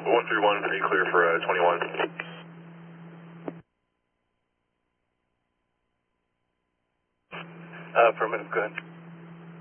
131, are you clear for 21? Affirmative, go ahead.